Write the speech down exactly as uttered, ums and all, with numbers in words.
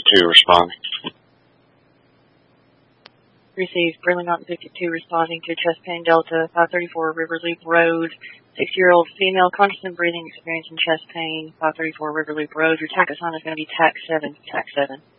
fifty-two responding. Received Brinley Mountain fifty-two responding to chest pain Delta five thirty-four River Loop Road. Six-year-old female, constant breathing, experiencing chest pain, five thirty-four River Loop Road. Your TAC assignment is going to be TAC seven, TAC seven.